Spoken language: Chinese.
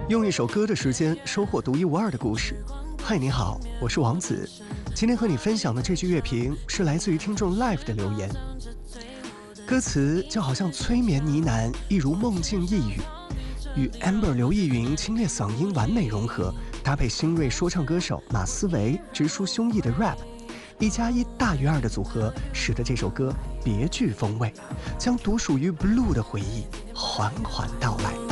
用一首歌的时间收获独一无二的故事。嗨，你好，我是王子。今天和你分享的这句乐评是来自于听众 Life 的留言。歌词就好像催眠呢喃，一如梦境呓语，与 Amber 刘逸云清冽嗓音完美融合，搭配新锐说唱歌手马思唯直抒胸臆的 rap，1+1大于2的组合，使得这首歌别具风味，将独属于 Blue 的回忆缓缓道来。